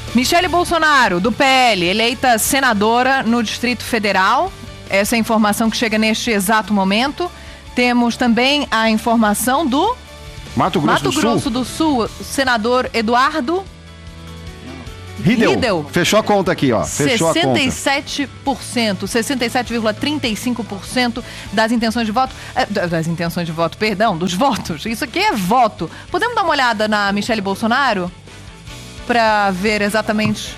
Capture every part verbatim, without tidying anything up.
Michele Bolsonaro, do P L, eleita senadora no Distrito Federal. Essa é a informação que chega neste exato momento. Temos também a informação do Mato Grosso, Mato do, Grosso Sul. do Sul, senador Eduardo Riedel. Riedel. Fechou a conta aqui, ó. Fechou sessenta e sete por cento, sessenta e sete vírgula trinta e cinco por cento das intenções de voto, eh, das intenções de voto, perdão, dos votos. Isso aqui é voto. Podemos dar uma olhada na Michele Bolsonaro para ver exatamente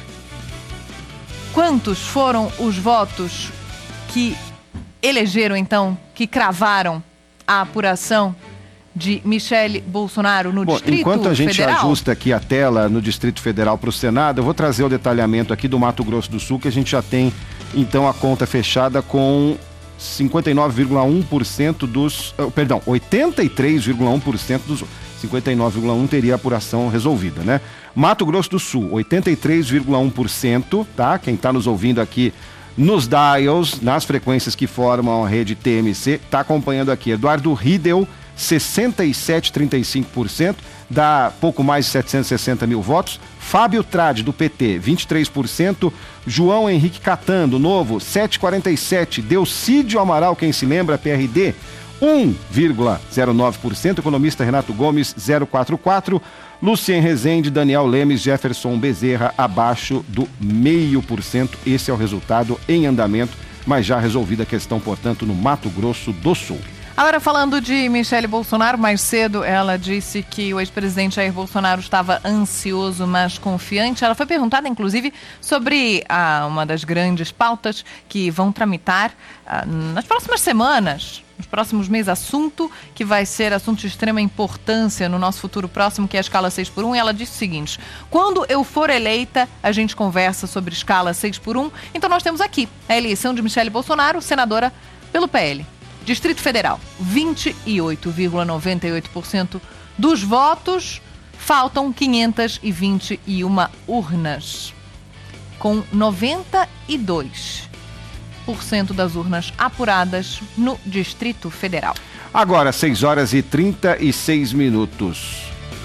quantos foram os votos que elegeram, então, que cravaram a apuração de Michele Bolsonaro no Bom, Distrito Federal? Enquanto a gente Federal? ajusta aqui a tela no Distrito Federal para o Senado, eu vou trazer o detalhamento aqui do Mato Grosso do Sul, que a gente já tem, então, a conta fechada com cinquenta e nove vírgula um por cento dos... Uh, perdão, oitenta e três vírgula um por cento dos... cinquenta e nove vírgula um por cento teria a apuração resolvida, né? Mato Grosso do Sul, oitenta e três vírgula um por cento, tá? Quem está nos ouvindo aqui nos dials, nas frequências que formam a rede T M C, está acompanhando aqui. Eduardo Riedel, sessenta e sete vírgula trinta e cinco por cento, dá pouco mais de setecentos e sessenta mil votos. Fábio Trade, do P T, vinte e três por cento. João Henrique Catan, do Novo, sete vírgula quarenta e sete por cento. Delcídio Amaral, quem se lembra, P R D, um vírgula zero nove por cento. Economista Renato Gomes, zero vírgula quarenta e quatro por cento. Lucien Rezende, Daniel Lemes, Jefferson Bezerra, abaixo do meio por cento. Esse é o resultado em andamento, mas já resolvida a questão, portanto, no Mato Grosso do Sul. Agora, falando de Michele Bolsonaro, mais cedo ela disse que o ex-presidente Jair Bolsonaro estava ansioso, mas confiante. Ela foi perguntada, inclusive, sobre ah, uma das grandes pautas que vão tramitar ah, nas próximas semanas, nos próximos meses, assunto que vai ser assunto de extrema importância no nosso futuro próximo, que é a escala seis por um. E ela disse o seguinte: quando eu for eleita, a gente conversa sobre escala seis por um. Então nós temos aqui a eleição de Michele Bolsonaro, senadora pelo P L. Distrito Federal, vinte e oito vírgula noventa e oito por cento dos votos, faltam quinhentas e vinte e uma urnas. Com noventa e dois por cento das urnas apuradas no Distrito Federal. Agora, seis horas e trinta e seis minutos.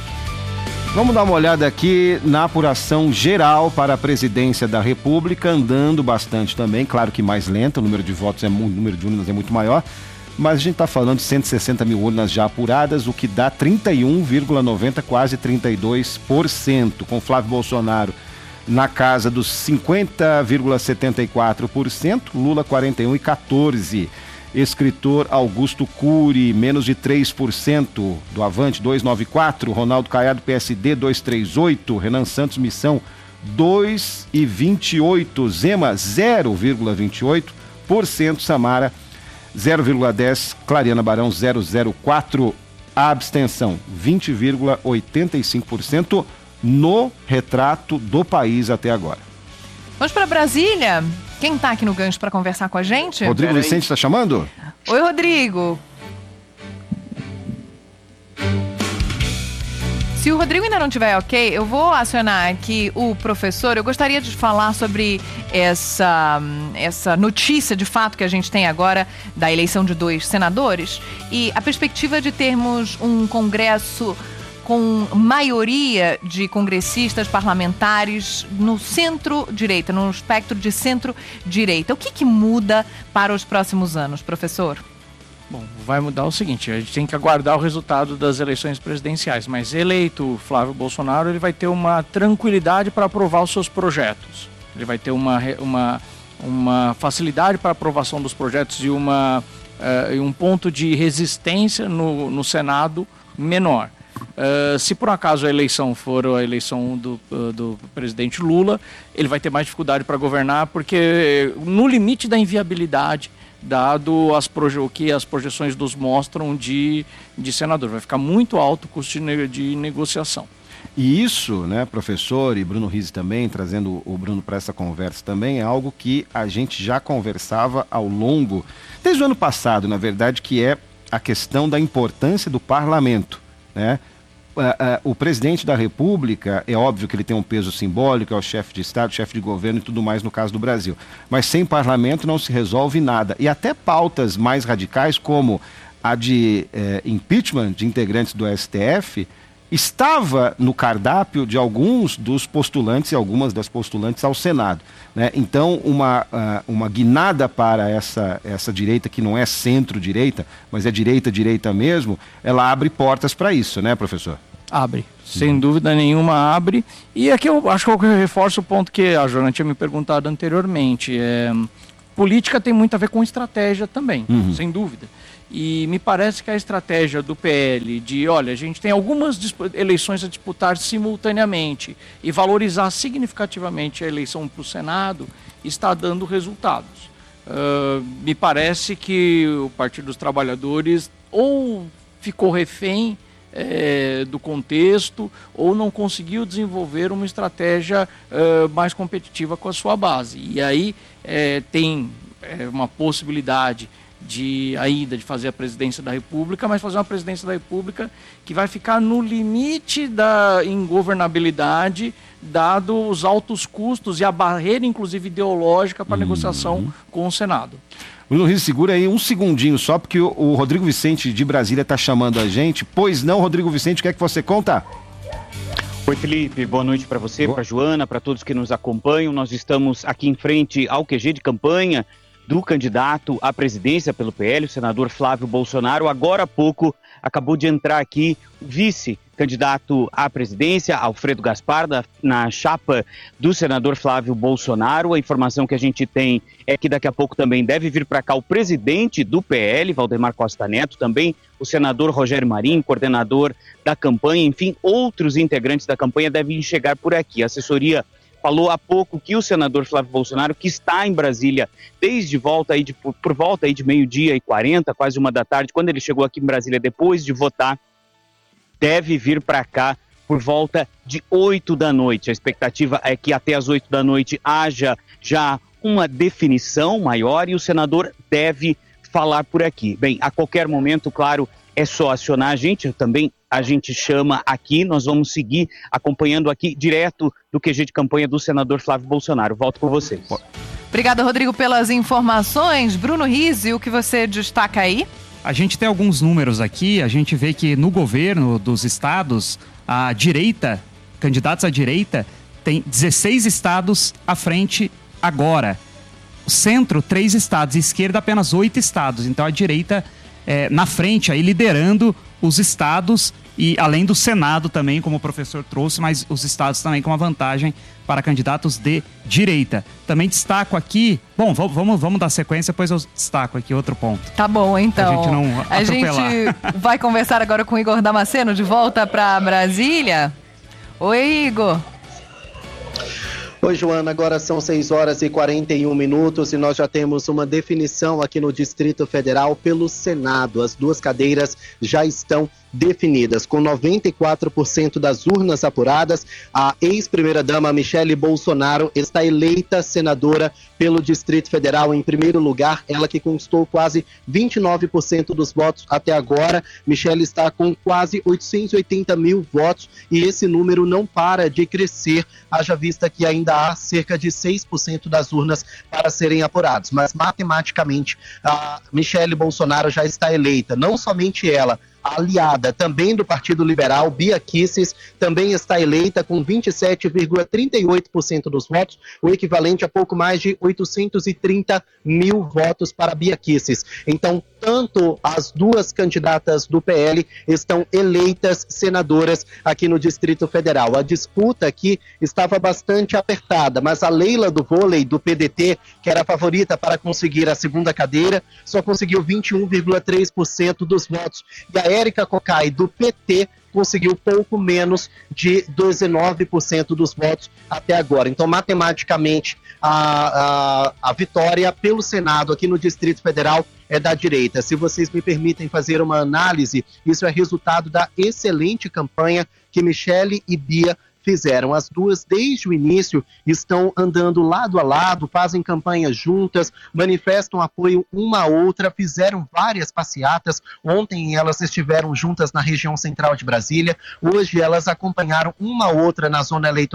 Vamos dar uma olhada aqui na apuração geral para a presidência da República, andando bastante também, claro que mais lenta, o número de votos, é, o número de urnas é muito maior, mas a gente está falando de cento e sessenta mil urnas já apuradas, o que dá trinta e um vírgula noventa por cento, quase trinta e dois por cento, com Flávio Bolsonaro na casa dos cinquenta vírgula setenta e quatro por cento, Lula quarenta e um vírgula quatorze por cento. Escritor Augusto Cury, menos de três por cento, do Avante, duzentos e noventa e quatro. Ronaldo Caiado, P S D, duzentos e trinta e oito. Renan Santos, Missão, dois vírgula vinte e oito. Zema, zero vírgula vinte e oito por cento. Samara, zero vírgula dez por cento. Clariana Barão, zero vírgula zero quatro por cento. A abstenção, vinte vírgula oitenta e cinco por cento no retrato do país até agora. Vamos para Brasília. Quem está aqui no gancho para conversar com a gente? Rodrigo Pera Vicente está chamando? Oi, Rodrigo. Se o Rodrigo ainda não estiver ok, eu vou acionar aqui o professor. Eu gostaria de falar sobre essa, essa notícia de fato que a gente tem agora da eleição de dois senadores e a perspectiva de termos um Congresso com maioria de congressistas parlamentares no centro-direita, no espectro de centro-direita. O que, que muda para os próximos anos, professor? Bom, vai mudar o seguinte, a gente tem que aguardar o resultado das eleições presidenciais, mas eleito Flávio Bolsonaro, ele vai ter uma tranquilidade para aprovar os seus projetos. Ele vai ter uma, uma, uma facilidade para a aprovação dos projetos e uma, uh, um ponto de resistência no, no Senado menor. Uh, se por acaso a eleição for a eleição do, uh, do presidente Lula, ele vai ter mais dificuldade para governar, porque no limite da inviabilidade, dado as proje- o que as projeções nos mostram de, de senador, vai ficar muito alto o custo de, ne- de negociação. E isso, né, professor, e Bruno Rizzi também, trazendo o Bruno para essa conversa também, é algo que a gente já conversava ao longo, desde o ano passado, na verdade, que é a questão da importância do parlamento, né? Uh, uh, o presidente da República, é óbvio que ele tem um peso simbólico, é o chefe de Estado, chefe de governo e tudo mais no caso do Brasil. Mas sem parlamento não se resolve nada. E até pautas mais radicais, como a de eh, impeachment de integrantes do S T F, estava no cardápio de alguns dos postulantes e algumas das postulantes ao Senado, né? Então, uma, uh, uma guinada para essa, essa direita, que não é centro-direita, mas é direita-direita mesmo, ela abre portas para isso, né, professor? Abre, sem uhum. dúvida nenhuma abre. E aqui eu acho que eu reforço o ponto que a Joana tinha me perguntado anteriormente. É, política tem muito a ver com estratégia também, uhum. sem dúvida. E me parece que a estratégia do P L de, olha, a gente tem algumas eleições a disputar simultaneamente e valorizar significativamente a eleição para o Senado está dando resultados. Uh, me parece que o Partido dos Trabalhadores ou ficou refém é, do contexto ou não conseguiu desenvolver uma estratégia uh, mais competitiva com a sua base. E aí é, tem é, uma possibilidade de ainda de fazer a presidência da República, mas fazer uma presidência da República que vai ficar no limite da ingovernabilidade, dado os altos custos e a barreira, inclusive, ideológica para a uhum. negociação com o Senado. Bruno Rizzi, segura aí um segundinho só, porque o, o Rodrigo Vicente de Brasília está chamando a gente. Pois não, Rodrigo Vicente, o que é que você conta? Oi, Felipe, boa noite para você, para a Joana, para todos que nos acompanham. Nós estamos aqui em frente ao Q G de campanha do candidato à presidência pelo P L, o senador Flávio Bolsonaro. Agora há pouco acabou de entrar aqui o vice-candidato à presidência, Alfredo Gaspar, da, na chapa do senador Flávio Bolsonaro. A informação que a gente tem é que daqui a pouco também deve vir para cá o presidente do P L, Valdemar Costa Neto, também o senador Rogério Marinho, coordenador da campanha, enfim, outros integrantes da campanha devem chegar por aqui. A assessoria falou há pouco que o senador Flávio Bolsonaro, que está em Brasília desde volta aí de, por, por volta aí de meio-dia e quarenta, quase uma da tarde, quando ele chegou aqui em Brasília depois de votar, deve vir para cá por volta de oito da noite. A expectativa é que até as oito da noite haja já uma definição maior e o senador deve falar por aqui. Bem, a qualquer momento, claro, é só acionar a gente, também a gente chama aqui, nós vamos seguir acompanhando aqui direto do Q G de campanha do senador Flávio Bolsonaro. Volto com vocês. Obrigada, Rodrigo, pelas informações. Bruno Rizzi, o que você destaca aí? A gente tem alguns números aqui, a gente vê que no governo dos estados, a direita, candidatos à direita, tem dezesseis estados à frente agora. O centro, três estados, e esquerda, apenas oito estados. Então a direita é, na frente, aí liderando os estados e além do Senado também, como o professor trouxe, mas os estados também com uma vantagem para candidatos de direita. Também destaco aqui, bom, vamos, vamos dar sequência, depois eu destaco aqui outro ponto. Tá bom, então. A gente não atropelar. A gente vai conversar agora com o Igor Damasceno, de volta para Brasília. Oi, Igor. Oi, Joana, agora são seis horas e quarenta e um minutos e nós já temos uma definição aqui no Distrito Federal pelo Senado. As duas cadeiras já estão definidas. Com noventa e quatro por cento das urnas apuradas, a ex-primeira-dama Michele Bolsonaro está eleita senadora pelo Distrito Federal em primeiro lugar, ela que conquistou quase vinte e nove por cento dos votos até agora. Michele está com quase oitocentos e oitenta mil votos e esse número não para de crescer, haja vista que ainda há cerca de seis por cento das urnas para serem apuradas. Mas matematicamente, a Michele Bolsonaro já está eleita, não somente ela, a aliada também do Partido Liberal, Bia Kicis, também está eleita com vinte e sete vírgula trinta e oito por cento dos votos, o equivalente a pouco mais de oitocentos e trinta mil votos para Bia Kicis. Então, tanto as duas candidatas do P L estão eleitas senadoras aqui no Distrito Federal. A disputa aqui estava bastante apertada, mas a Leila do vôlei do P D T, que era a favorita para conseguir a segunda cadeira, só conseguiu vinte e um vírgula três por cento dos votos. E a Érica Cocai, do P T, conseguiu pouco menos de dezenove por cento dos votos até agora. Então, matematicamente, a, a, a vitória pelo Senado aqui no Distrito Federal é da direita. Se vocês me permitem fazer uma análise, isso é resultado da excelente campanha que Michele e Bia fizeram. As duas, desde o início, estão andando lado a lado, fazem campanha juntas, manifestam apoio uma à outra, fizeram várias passeatas. Ontem elas estiveram juntas na região central de Brasília, hoje elas acompanharam uma a outra na zona eleitoral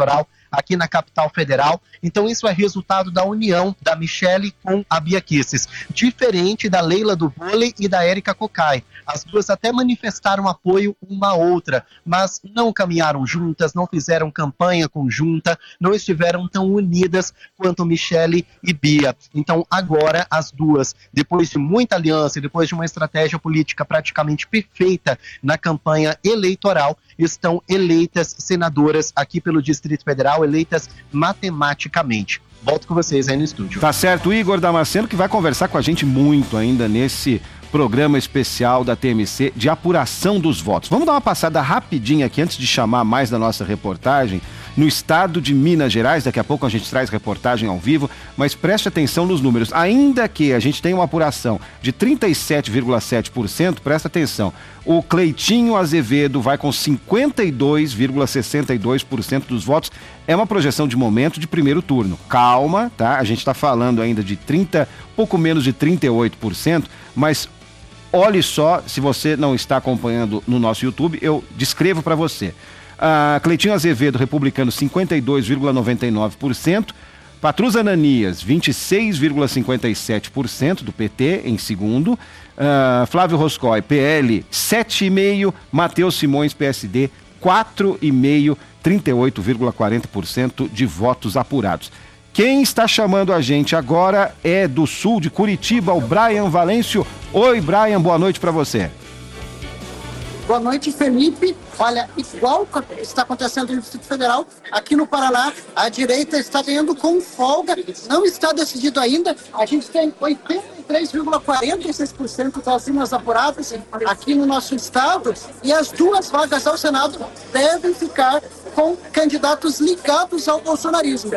aqui na capital federal. Então isso é resultado da união da Michele com a Bia Kicis, diferente da Leila do vôlei e da Érica Cocai. As duas até manifestaram apoio uma à outra, mas não caminharam juntas, não fizeram campanha conjunta, não estiveram tão unidas quanto Michele e Bia. Então agora as duas, depois de muita aliança e depois de uma estratégia política praticamente perfeita na campanha eleitoral, estão eleitas senadoras aqui pelo Distrito Federal, eleitas matematicamente. Volto com vocês aí no estúdio. Tá certo, Igor Damasceno, que vai conversar com a gente muito ainda nesse programa especial da T M C de apuração dos votos. Vamos dar uma passada rapidinha aqui antes de chamar mais da nossa reportagem no estado de Minas Gerais. Daqui a pouco a gente traz reportagem ao vivo, mas preste atenção nos números. Ainda que a gente tenha uma apuração de trinta e sete vírgula sete por cento, presta atenção, o Cleitinho Azevedo vai com cinquenta e dois vírgula sessenta e dois por cento dos votos. É uma projeção de momento de primeiro turno. Calma, tá? A gente está falando ainda de trinta, pouco menos de trinta e oito por cento, mas olhe só, se você não está acompanhando no nosso YouTube, eu descrevo para você. Uh, Cleitinho Azevedo, republicano, cinquenta e dois vírgula noventa e nove por cento. Patrus Ananias, vinte e seis vírgula cinquenta e sete por cento do P T em segundo. Uh, Flávio Roscoe, P L, sete vírgula cinco por cento. Matheus Simões, P S D, quatro vírgula cinco por cento. trinta e oito vírgula quarenta por cento de votos apurados. Quem está chamando a gente agora é do sul de Curitiba, o Brian Valêncio. Oi, Brian, boa noite para você. Boa noite, Felipe. Olha, igual está acontecendo no Distrito Federal, aqui no Paraná, a direita está ganhando com folga, não está decidido ainda. A gente tem oitenta e três vírgula quarenta e seis por cento das urnas apuradas aqui no nosso estado, e as duas vagas ao Senado devem ficar com candidatos ligados ao bolsonarismo.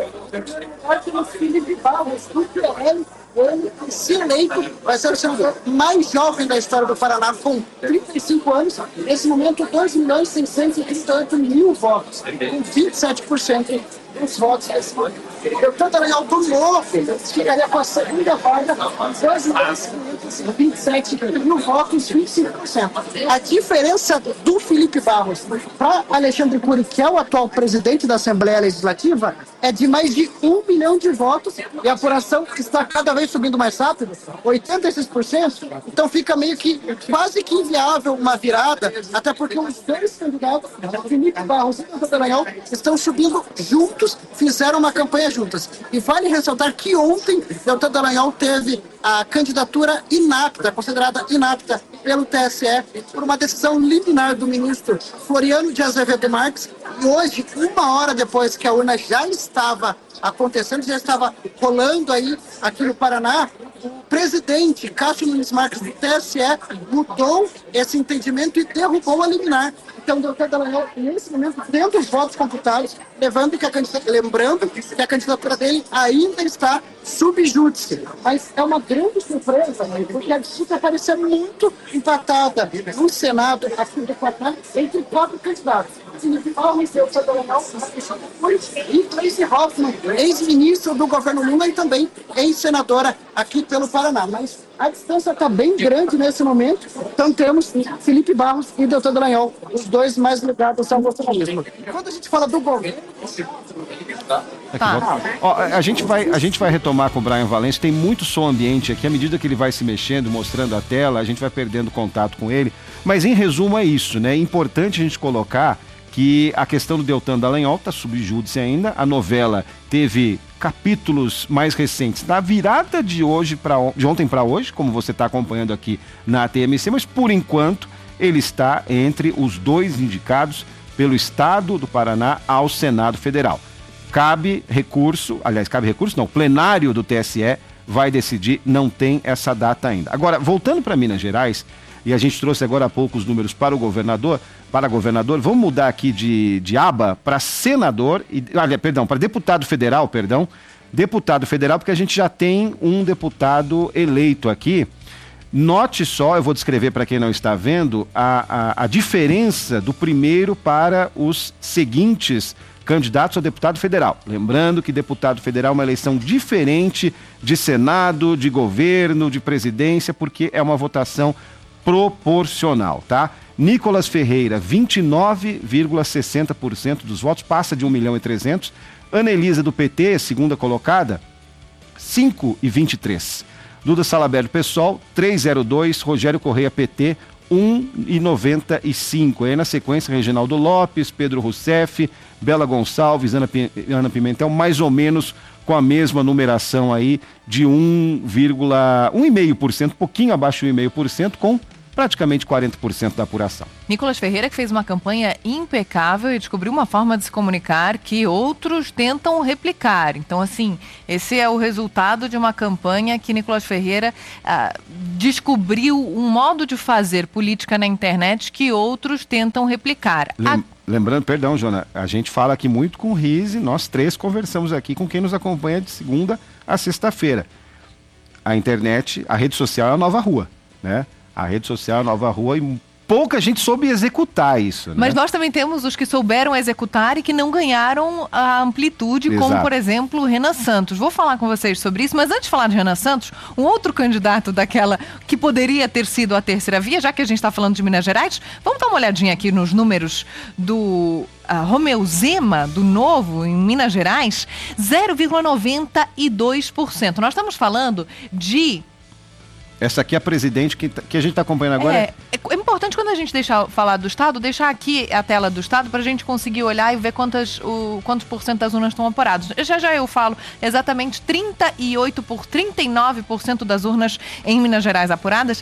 O Felipe Barros, do P L, ele, se eleito, vai ser o senador mais jovem da história do Paraná, com trinta e cinco anos. Nesse momento, dois milhões seiscentos e trinta e oito mil votos, com vinte e sete por cento dos votos desse momento. Deltan Dallagnol do Novo ficaria com a segunda vaga, dois milhões quinhentos e vinte e sete mil votos, vinte e cinco por cento. A diferença do Felipe Barros para Alexandre Cury, que é o atual presidente da Assembleia Legislativa, é de mais de um milhão de votos, e a apuração está cada vez subindo mais rápido, oitenta e seis por cento. Então fica meio que quase que inviável uma virada, até porque os dois candidatos, Felipe Barros e Deltan Dallagnol, estão subindo juntos, fizeram uma campanha juntas. E vale ressaltar que ontem Deltan Dallagnol teve a candidatura inapta, considerada inapta pelo T S E, por uma decisão liminar do ministro Floriano de Azevedo Marques. E hoje, uma hora depois que a urna já estava acontecendo, já estava rolando aí aqui no Paraná, o presidente Cássio Nunes Marques do T S E mudou esse entendimento e derrubou a liminar. Então, Deltan Dallagnol, nesse momento, dentro dos votos computados, levando que a candidatura, lembrando que a candidatura dele ainda está sub júdice. Mas é uma grande surpresa, porque a disputa parecia muito empatada no Senado, aqui do Paraná, entre quatro candidatos. Felipe Barros, Deltan Dallagnol e Gleisi Hoffmann, ex-ministro do governo Lula e também ex-senadora aqui pelo Paraná. Mas a distância está bem grande nesse momento, então temos Felipe Barros e Deltan Dallagnol, os dois mais ligados ao bolsonarismo. Quando a gente fala do governo... Tá. Ó, a, gente vai, a gente vai retomar com o Brian Valêncio, tem muito som ambiente aqui, à medida que ele vai se mexendo, mostrando a tela, a gente vai perdendo contato com ele, mas em resumo é isso, né? É importante a gente colocar que a questão do Deltan Dallagnol está sub júdice ainda, a novela teve capítulos mais recentes na virada de hoje para de ontem para hoje, como você está acompanhando aqui na T M C, mas por enquanto ele está entre os dois indicados pelo Estado do Paraná ao Senado Federal. Cabe recurso, aliás, cabe recurso não, plenário do T S E vai decidir, não tem essa data ainda. Agora, voltando para Minas Gerais, e a gente trouxe agora há pouco os números para o governador, para governador, vamos mudar aqui de, de aba para senador, e, aliás, perdão, para deputado federal, perdão, deputado federal, porque a gente já tem um deputado eleito aqui. Note só, eu vou descrever para quem não está vendo, a, a, a diferença do primeiro para os seguintes candidatos a deputado federal. Lembrando que deputado federal é uma eleição diferente de Senado, de governo, de presidência, porque é uma votação proporcional, tá? Nicolas Ferreira, vinte e nove vírgula sessenta por cento dos votos, passa de um milhão e trezentos. Ana Elisa, do P T, segunda colocada, cinco vírgula vinte e três. Duda Salabert, PSOL, três vírgula zero dois. Rogério Correia, P T, um vírgula noventa e cinco. Aí na sequência, Reginaldo Lopes, Pedro Rousseff, Bela Gonçalves, Ana, P... Ana Pimentel, mais ou menos com a mesma numeração aí de um vírgula um vírgula cinco por cento, pouquinho abaixo de um vírgula cinco por cento, com praticamente quarenta por cento da apuração. Nicolas Ferreira, que fez uma campanha impecável e descobriu uma forma de se comunicar que outros tentam replicar. Então, assim, esse é o resultado de uma campanha que Nicolas Ferreira ah, descobriu um modo de fazer política na internet que outros tentam replicar. Lem- a... Lembrando, perdão, Jona, a gente fala aqui muito com o Rize, nós três conversamos aqui com quem nos acompanha de segunda a sexta-feira. A internet, a rede social é a nova rua, né? A rede social é a nova rua e pouca gente soube executar isso, né? Mas nós também temos os que souberam executar e que não ganharam a amplitude, Exato. Como, por exemplo, o Renan Santos. Vou falar com vocês sobre isso, mas antes de falar de Renan Santos, um outro candidato daquela que poderia ter sido a terceira via, já que a gente está falando de Minas Gerais, vamos dar uma olhadinha aqui nos números do uh, Romeu Zema, do Novo, em Minas Gerais, zero vírgula noventa e dois por cento. Nós estamos falando de... Essa aqui é a presidente que, que a gente está acompanhando agora. É, é importante quando a gente deixar falar do Estado, deixar aqui a tela do Estado para a gente conseguir olhar e ver quantas, o, quantos por cento das urnas estão apuradas. Já já eu falo exatamente trinta e oito por trinta e nove por cento das urnas em Minas Gerais apuradas.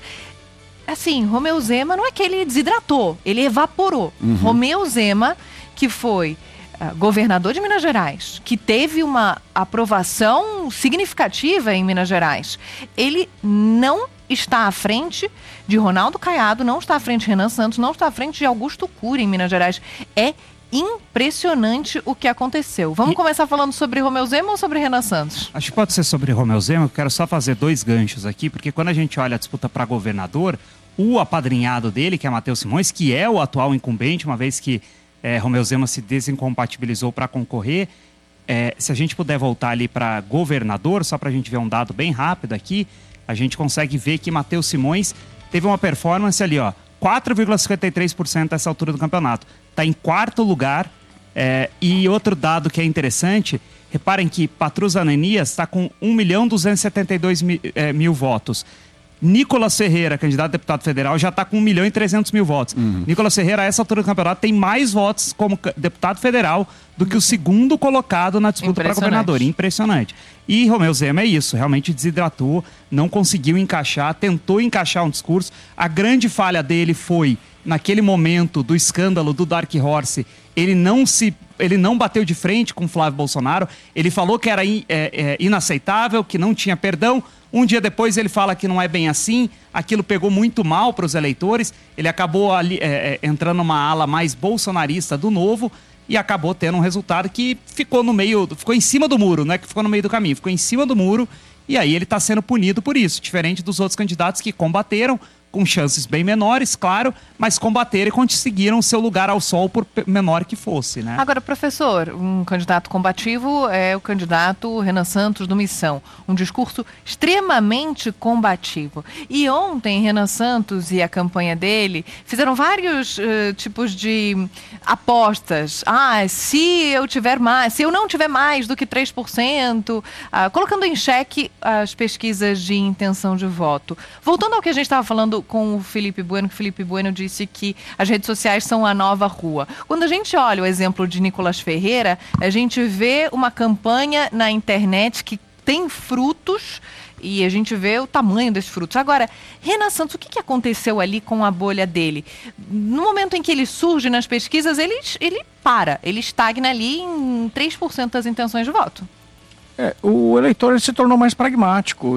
Assim, Romeu Zema não é que ele desidratou, ele evaporou. Uhum. Romeu Zema, que foi uh, governador de Minas Gerais, que teve uma aprovação significativa em Minas Gerais, ele não está à frente de Ronaldo Caiado, não está à frente de Renan Santos, não está à frente de Augusto Cury em Minas Gerais. É impressionante o que aconteceu. Vamos e... começar falando sobre Romeu Zema ou sobre Renan Santos? Acho que pode ser sobre Romeu Zema. Eu quero só fazer dois ganchos aqui, porque quando a gente olha a disputa para governador, o apadrinhado dele, que é Matheus Simões, que é o atual incumbente, uma vez que é, Romeu Zema se desincompatibilizou para concorrer, é, se a gente puder voltar ali para governador, só para a gente ver um dado bem rápido aqui, a gente consegue ver que Matheus Simões teve uma performance ali, ó, quatro vírgula cinquenta e três por cento nessa altura do campeonato. Está em quarto lugar. É, e outro dado que é interessante, reparem que Patrus Ananias está com um milhão duzentos e setenta e dois mil, é, mil votos. Nicolas Ferreira, candidato a deputado federal, já está com um milhão e trezentos mil votos. Uhum. Nicolas Ferreira, a essa altura do campeonato, tem mais votos como deputado federal do que o segundo colocado na disputa para governador. Impressionante. E Romeu Zema é isso, realmente desidratou, não conseguiu encaixar, tentou encaixar um discurso. A grande falha dele foi, naquele momento do escândalo do Dark Horse, ele não se... ele não bateu de frente com Flávio Bolsonaro, ele falou que era in, é, é, inaceitável, que não tinha perdão. Um dia depois ele fala que não é bem assim, aquilo pegou muito mal para os eleitores, ele acabou ali, é, é, entrando numa ala mais bolsonarista do Novo e acabou tendo um resultado que ficou no meio, ficou em cima do muro, não é que ficou no meio do caminho, ficou em cima do muro e aí ele está sendo punido por isso, diferente dos outros candidatos que combateram, com chances bem menores, claro, mas combateram e conseguiram seu lugar ao sol por menor que fosse, né? Agora, professor, um candidato combativo é o candidato Renan Santos do Missão. Um discurso extremamente combativo. E ontem, Renan Santos e a campanha dele fizeram vários uh, tipos de apostas. Ah, se eu tiver mais, se eu não tiver mais do que três por cento, uh, colocando em xeque as pesquisas de intenção de voto. Voltando ao que a gente estava falando com o Felipe Bueno, que o Felipe Bueno disse que as redes sociais são a nova rua. Quando a gente olha o exemplo de Nicolas Ferreira, a gente vê uma campanha na internet que tem frutos e a gente vê o tamanho desses frutos. Agora, Renan Santos, o que aconteceu ali com a bolha dele? No momento em que ele surge nas pesquisas, ele, ele para, ele estagna ali em três por cento das intenções de voto. É, o eleitor ele se tornou mais pragmático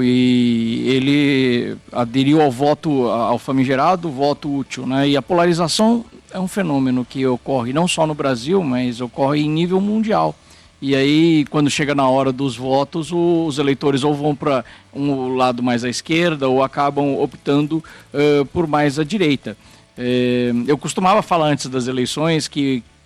e ele aderiu ao voto, ao famigerado voto útil, né? E a polarização é um fenômeno que ocorre não só no Brasil, mas ocorre em nível mundial. E aí, quando chega na hora dos votos, os eleitores ou vão para um lado mais à esquerda ou acabam optando uh, por mais à direita. Uh, eu costumava falar antes das eleições que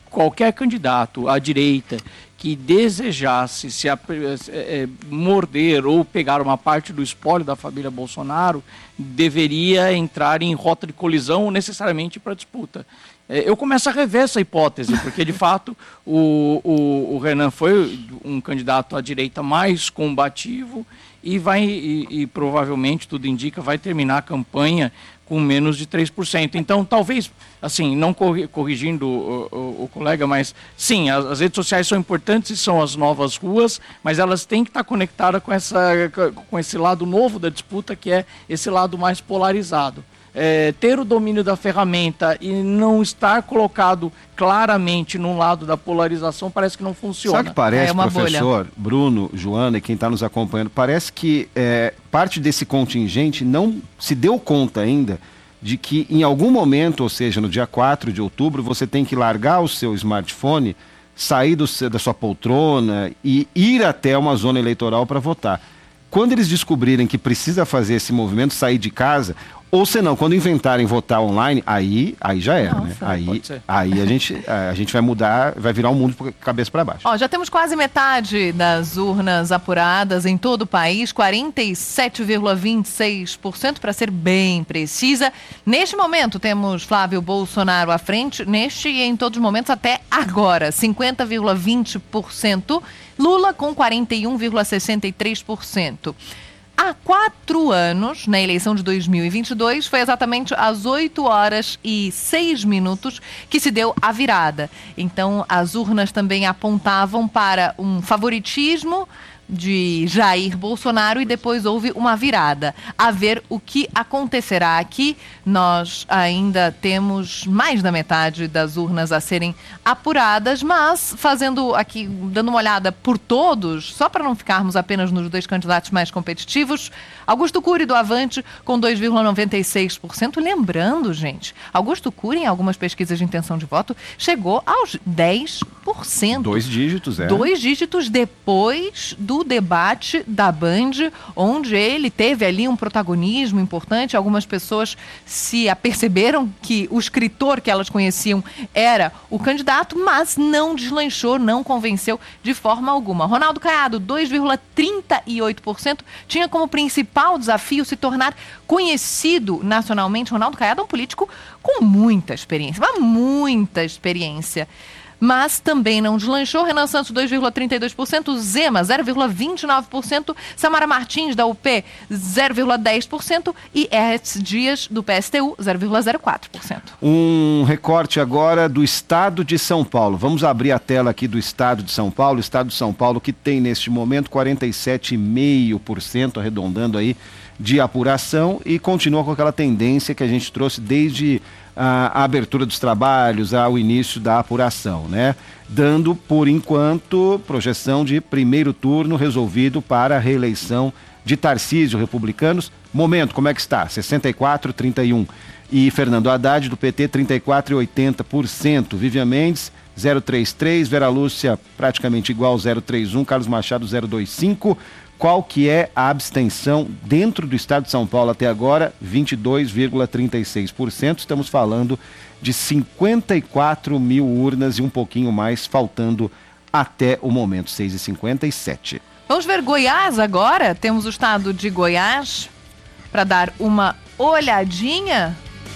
qualquer candidato à direita que desejasse se é, é, morder ou pegar uma parte do espólio da família Bolsonaro deveria entrar em rota de colisão necessariamente para disputa. É, eu começo a rever essa hipótese, porque de fato o, o, o Renan foi um candidato à direita mais combativo e, vai, e, e provavelmente, tudo indica, vai terminar a campanha com menos de três por cento. Então, talvez, assim, não corrigindo o, o, o colega, mas sim, as, as redes sociais são importantes e são as novas ruas, mas elas têm que estar conectadas com, essa, com esse lado novo da disputa, que é esse lado mais polarizado. É, ter o domínio da ferramenta e não estar colocado claramente num lado da polarização parece que não funciona. Sabe o que parece, é uma professor, bolha. Bruno, Joana e quem está nos acompanhando, parece que é, parte desse contingente não se deu conta ainda de que em algum momento, ou seja, no dia quatro de outubro, você tem que largar o seu smartphone, sair do, da sua poltrona e ir até uma zona eleitoral para votar. Quando eles descobrirem que precisa fazer esse movimento, sair de casa, ou senão, quando inventarem votar online, aí, aí já era, Nossa, né? Aí, aí a, gente, a gente vai mudar, vai virar o mundo de cabeça para baixo. Ó, já temos quase metade das urnas apuradas em todo o país, quarenta e sete vírgula vinte e seis por cento para ser bem precisa. Neste momento temos Flávio Bolsonaro à frente, neste e em todos os momentos até agora, cinquenta vírgula vinte por cento. Lula com quarenta e um vírgula sessenta e três por cento. Há quatro anos, na eleição de dois mil e vinte e dois, foi exatamente às oito horas e seis minutos que se deu a virada. Então, as urnas também apontavam para um favoritismo de Jair Bolsonaro e depois houve uma virada. A ver o que acontecerá aqui. Nós ainda temos mais da metade das urnas a serem apuradas, mas fazendo aqui, dando uma olhada por todos, só para não ficarmos apenas nos dois candidatos mais competitivos, Augusto Cury do Avante com dois vírgula noventa e seis por cento. Lembrando, gente, Augusto Cury, em algumas pesquisas de intenção de voto, chegou aos dez por cento. Dois dígitos, é. Dois dígitos depois do debate da Band, onde ele teve ali um protagonismo importante. Algumas pessoas se aperceberam que o escritor que elas conheciam era o candidato, mas não deslanchou, não convenceu de forma alguma. Ronaldo Caiado, dois vírgula trinta e oito por cento, tinha como principal desafio se tornar conhecido nacionalmente. Ronaldo Caiado é um político com muita experiência, mas muita experiência. Mas também não deslanchou. Renan Santos, dois vírgula trinta e dois por cento. Zema, zero vírgula vinte e nove por cento. Samara Martins, da U P, zero vírgula dez por cento. E Hércules Dias, do P S T U, zero vírgula zero quatro por cento. Um recorte agora do estado de São Paulo. Vamos abrir a tela aqui do estado de São Paulo. O estado de São Paulo que tem neste momento quarenta e sete vírgula cinco por cento, arredondando aí, de apuração e continua com aquela tendência que a gente trouxe desde a, a abertura dos trabalhos, ao início da apuração, né? Dando, por enquanto, projeção de primeiro turno resolvido para a reeleição de Tarcísio, republicanos. Momento, como é que está? sessenta e quatro a trinta e um. E Fernando Haddad, do P T, trinta e quatro vírgula oitenta por cento. Vivian Mendes, zero vírgula trinta e três. Vera Lúcia, praticamente igual, zero vírgula trinta e um. Carlos Machado, zero vírgula vinte e cinco. Qual que é a abstenção dentro do estado de São Paulo até agora? vinte e dois vírgula trinta e seis por cento. Estamos falando de cinquenta e quatro mil urnas e um pouquinho mais, faltando até o momento, seis e cinquenta e sete. Vamos ver Goiás agora. Temos o estado de Goiás para dar uma olhadinha.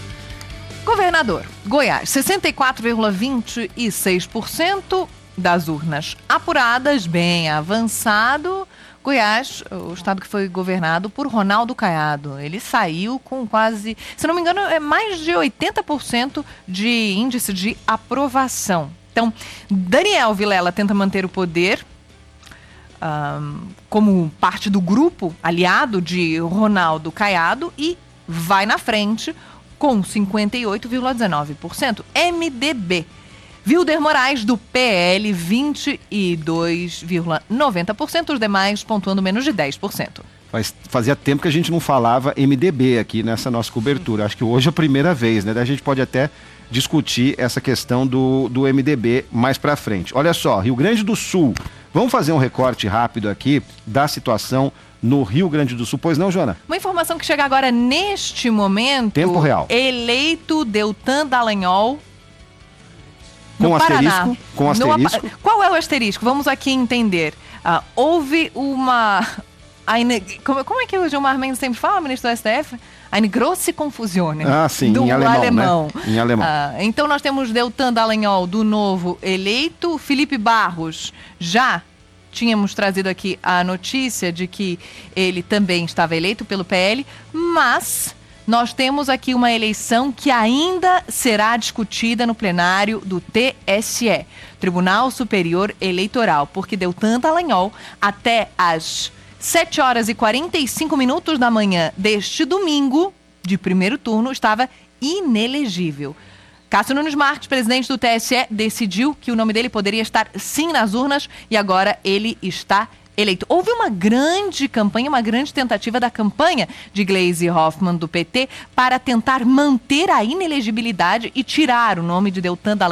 Governador, Goiás, sessenta e quatro vírgula vinte e seis por cento das urnas apuradas, bem avançado. Goiás, o estado que foi governado por Ronaldo Caiado. Ele saiu com quase, se não me engano, é mais de oitenta por cento de índice de aprovação. Então, Daniel Vilela tenta manter o poder um, como parte do grupo aliado de Ronaldo Caiado e vai na frente com cinquenta e oito vírgula dezenove por cento. M D B. Wilder Moraes, do P L, vinte e dois vírgula noventa por cento, os demais pontuando menos de dez por cento. Faz, fazia tempo que a gente não falava M D B aqui nessa nossa cobertura. Acho que hoje é a primeira vez, né? A gente pode até discutir essa questão do, do M D B mais pra frente. Olha só, Rio Grande do Sul. Vamos fazer um recorte rápido aqui da situação no Rio Grande do Sul. Pois não, Joana? Uma informação que chega agora neste momento. Tempo real. Eleito Deltan Dallagnol Com no asterisco? Paraná, Com asterisco? No, qual é o asterisco? Vamos aqui entender. Uh, houve uma... Como, como é que o Gilmar Mendes sempre fala, ministro do S T F? Eine grosse Confusione. Ah, sim, do em alemão, alemão. Né? Em alemão. Ah, então nós temos Deltan Dallagnol, do Novo, eleito. Felipe Barros, já tínhamos trazido aqui a notícia de que ele também estava eleito pelo P L, mas nós temos aqui uma eleição que ainda será discutida no plenário do T S E, Tribunal Superior Eleitoral, porque Deltan Dallagnol, até as sete horas e quarenta e cinco minutos da manhã deste domingo, de primeiro turno, estava inelegível. Cássio Nunes Marques, presidente do T S E, decidiu que o nome dele poderia estar sim nas urnas e agora ele está eleito. Houve uma grande campanha, uma grande tentativa da campanha de Gleisi Hoffmann do P T para tentar manter a inelegibilidade e tirar o nome de Deltan Dallagnol